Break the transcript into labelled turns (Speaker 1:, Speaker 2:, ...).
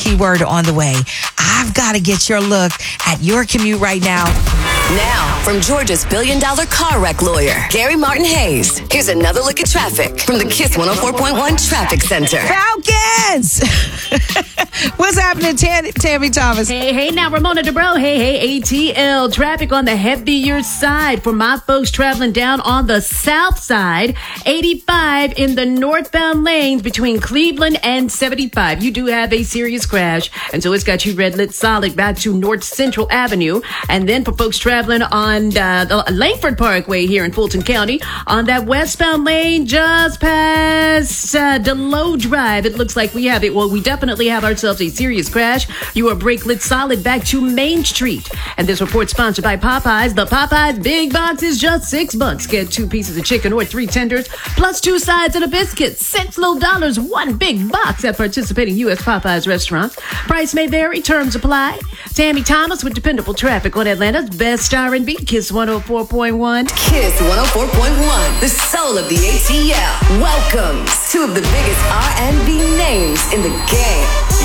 Speaker 1: keyword on the way. I've got to get your look at your commute right now.
Speaker 2: Now, from Georgia's billion-dollar car wreck lawyer, Gary Martin Hayes, here's another look at traffic from the KISS 104.1 Traffic Center.
Speaker 1: Falcons! What's happening, Tammy Thomas?
Speaker 3: Hey, now Ramona DeBro. Hey, ATL. Traffic on the heavier side for my folks traveling down on the south side. 85 in the northbound lanes between Cleveland and 75. You do have a serious crash, and so it's got you red lit solid back to North Central Avenue. And then for folks traveling on the Langford Parkway here in Fulton County, on that westbound lane just past DeLoe Drive, it looks like we have it. Well, we definitely have ourselves a serious crash. You are brake lit solid back to Main Street. And this report sponsored by Popeyes. The Popeyes Big Box is just $6. Get 2 pieces of chicken or 3 tenders, plus 2 sides and a biscuit. $6 low, 1 big box at participating U.S. Popeyes restaurants. Price may vary, terms apply. Tammy Thomas with dependable traffic on Atlanta's best R&B, KISS 104.1.
Speaker 2: KISS 104.1, the soul of the ATL. Welcomes 2 of the biggest R&B names in the game.